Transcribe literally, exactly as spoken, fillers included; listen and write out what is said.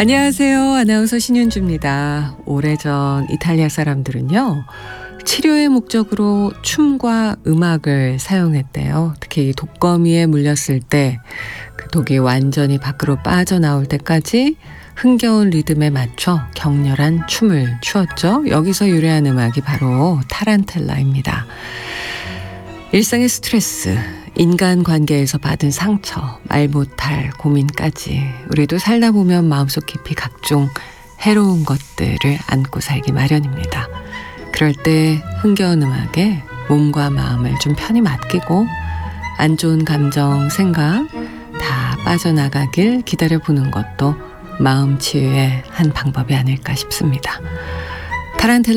안녕하세요. 아나운서 신윤주입니다. 오래전 이탈리아 사람들은요, 치료의 목적으로 춤과 음악을 사용했대요. 특히 이 독거미에 물렸을 때 그 독이 완전히 밖으로 빠져나올 때까지 흥겨운 리듬에 맞춰 격렬한 춤을 추었죠. 여기서 유래한 음악이 바로 타란텔라입니다. 일상의 스트레스, 인간관계에서 받은 상처, 말 못할 고민까지 우리도 살다 보면 마음속 깊이 각종 해로운 것들을 안고 살기 마련입니다. 그럴 때 흥겨운 음악에 몸과 마음을 좀 편히 맡기고 안 좋은 감정, 생각 다 빠져나가길 기다려보는 것도 마음 치유의 한 방법이 아닐까 싶습니다. 타란텔라